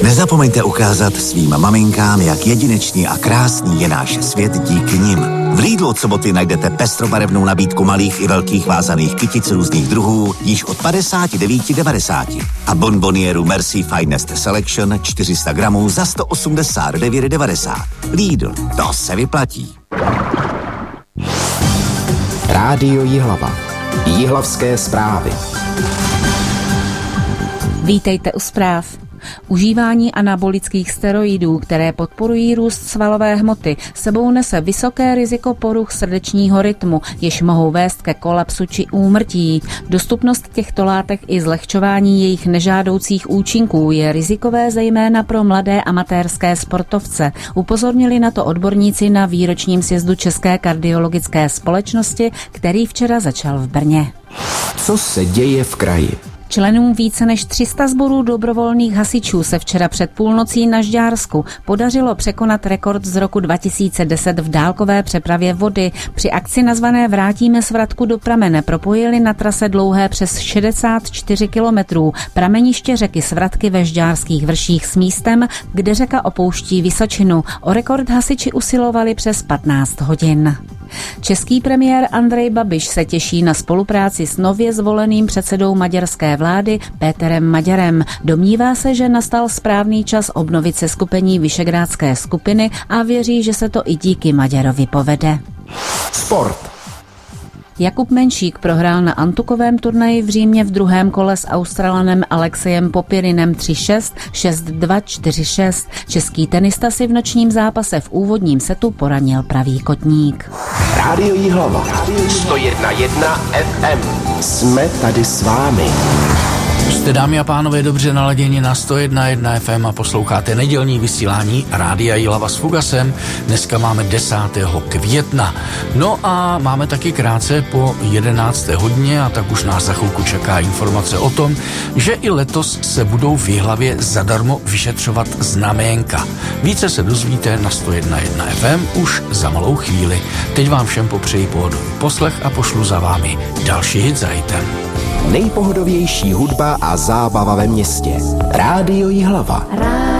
Nezapomeňte ukázat svým maminkám, jak jedinečný a krásný je náš svět díky nim. V Lidlu od soboty najdete pestrobarevnou nabídku malých i velkých vázaných kytic různých druhů již od 59,90 a bonbonieru Merci Finest Selection 400 gramů za 189,90. Lidl, to se vyplatí. Rádio Jihlava. Jihlavské zprávy. Vítejte u zpráv. Užívání anabolických steroidů, které podporují růst svalové hmoty, sebou nese vysoké riziko poruch srdečního rytmu, jež mohou vést ke kolapsu či úmrtí. Dostupnost těchto látek i zlehčování jejich nežádoucích účinků je rizikové zejména pro mladé amatérské sportovce. Upozornili na to odborníci na výročním sjezdu České kardiologické společnosti, který včera začal v Brně. Co se děje v kraji? Členům více než 300 sborů dobrovolných hasičů se včera před půlnocí na Žďársku podařilo překonat rekord z roku 2010 v dálkové přepravě vody. Při akci nazvané Vrátíme svratku do pramene propojili na trase dlouhé přes 64 kilometrů prameniště řeky Svratky ve Žďárských vrších s místem, kde řeka opouští Vysočinu. O rekord hasiči usilovali přes 15 hodin. Český premiér Andrej Babiš se těší na spolupráci s nově zvoleným předsedou maďarské vlády Péterem Maďarem. Domnívá se, že nastal správný čas obnovit seskupení Visegrádské skupiny a věří, že se to i díky Maďarovi povede. Sport. Jakub Menšík prohrál na antukovém turnaji v Římě v druhém kole s Australanem Alexejem Popirinem 3-6, 6-2, 4-6. Český tenista si v nočním zápase v úvodním setu poranil pravý kotník. Rádio Jihlava. 101,1 FM. Jsme tady s vámi. Jste, dámy a pánové, dobře naladěni na 101,1 FM a posloucháte nedělní vysílání Rádia Jihlava s Fugasem. Dneska máme 10. května. No a máme taky krátce po 11. hodině a tak už nás za chvilku čeká informace o tom, že i letos se budou v Jihlavě zadarmo vyšetřovat znaménka. Více se dozvíte na 101,1 FM už za malou chvíli. Teď vám všem popřeji pohodový poslech a pošlu za vámi další hit za hitem. Nejpohodovější hudba a zábava ve městě. Rádio Jihlava.